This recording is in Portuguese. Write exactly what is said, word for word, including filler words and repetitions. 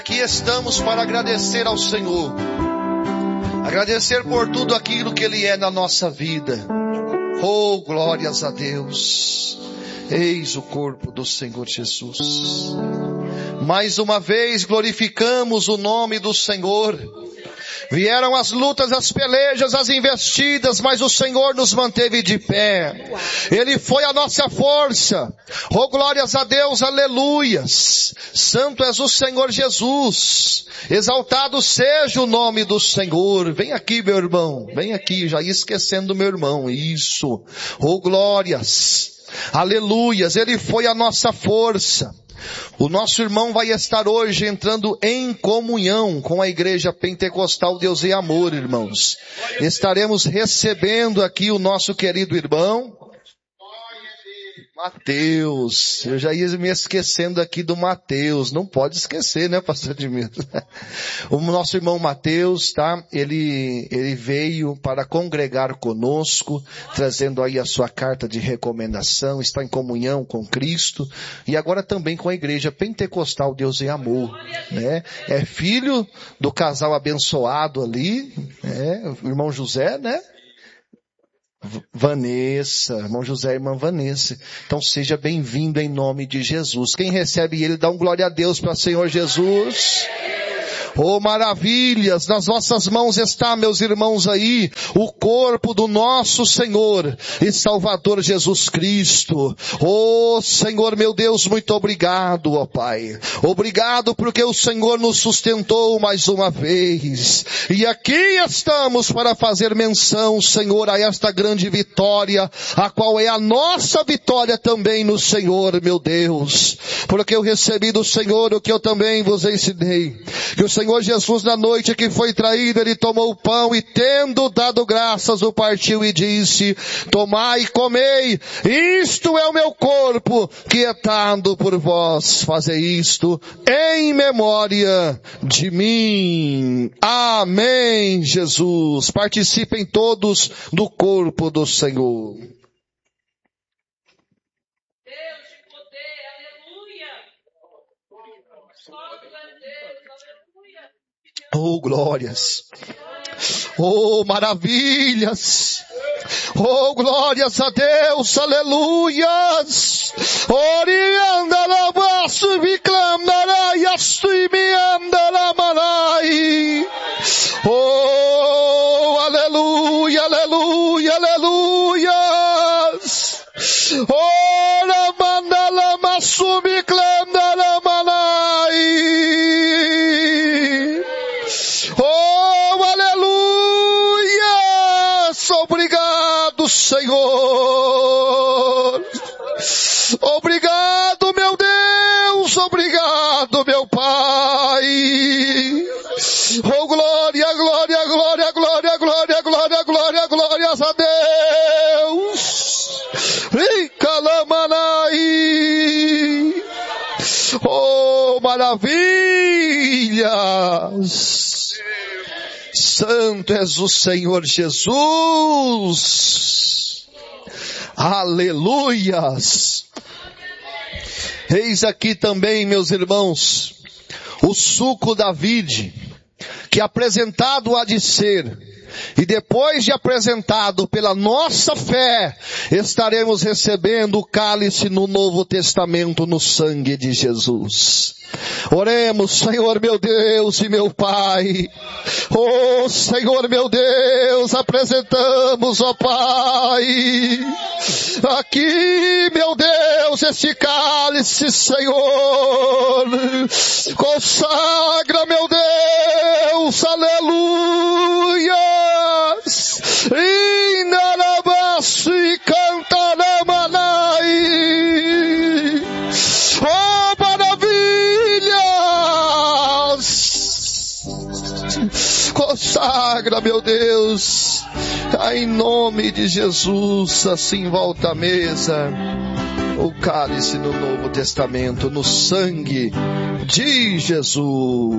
Aqui estamos para agradecer ao Senhor, agradecer por tudo aquilo que Ele é na nossa vida. Oh, glórias a Deus. Eis o corpo do Senhor Jesus. Mais uma vez glorificamos o nome do Senhor. Vieram as lutas, as pelejas, as investidas, mas o Senhor nos manteve de pé. Ele foi a nossa força. Oh, glórias a Deus, aleluias. Santo és o Senhor Jesus. Exaltado seja o nome do Senhor. Vem aqui, meu irmão. Vem aqui, já ia esquecendo meu irmão. Isso. Oh, glórias. Aleluias. Ele foi a nossa força. O nosso irmão vai estar hoje entrando em comunhão com a Igreja Pentecostal Deus e Amor, irmãos. Estaremos recebendo aqui o nosso querido irmão Mateus. Eu já ia me esquecendo aqui do Mateus. Não pode esquecer, né, pastor Edmilson? O nosso irmão Mateus, tá? Ele, ele veio para congregar conosco, trazendo aí a sua carta de recomendação, está em comunhão com Cristo e agora também com a Igreja Pentecostal Deus e Amor, né? É filho do casal abençoado ali, né? O irmão José, né? Vanessa, irmão José e irmã Vanessa. Então seja bem-vindo em nome de Jesus. Quem recebe ele, dá um glória a Deus para o Senhor Jesus. Oh, maravilhas, nas vossas mãos está, meus irmãos aí, o corpo do nosso Senhor e Salvador Jesus Cristo. Oh, Senhor meu Deus, muito obrigado, ó Pai. Obrigado porque o Senhor nos sustentou mais uma vez. E aqui estamos para fazer menção, Senhor, a esta grande vitória, a qual é a nossa vitória também no Senhor, meu Deus. Porque eu recebi do Senhor o que eu também vos ensinei. Que o Senhor Jesus, na noite que foi traído, Ele tomou o pão e, tendo dado graças, o partiu e disse: tomai e comei, isto é o meu corpo, que é dado por vós. Fazei isto em memória de mim. Amém, Jesus. Participem todos do corpo do Senhor. Oh, glórias. Oh, maravilhas. Oh, glórias a Deus. Aleluias. Oriandalabasu viclamnarai astuimiandalamarai. Oh, aleluia, aleluia, aleluias. Ora mandalamasu viclamnalamanai. Oh, aleluia! Obrigado, Senhor. Obrigado, meu Deus. Obrigado, meu Pai. Oh, glória, glória, glória, glória, glória, glória, glória, glórias a Deus. Icalamanai. Oh, maravilhas. Santo és o Senhor Jesus. Aleluias. Eis aqui também, meus irmãos, o suco da vide, que apresentado há de ser, e depois de apresentado pela nossa fé, estaremos recebendo o cálice no Novo Testamento no sangue de Jesus. Oremos, Senhor meu Deus e meu Pai. Oh, Senhor meu Deus, apresentamos, ó Pai, aqui, meu Deus, este cálice, Senhor. Consagra, meu Deus, aleluias. Inarabasu e cantaramanai. Oh, consagra, meu Deus, em nome de Jesus. Assim volta à mesa o cálice no Novo Testamento, no sangue de Jesus.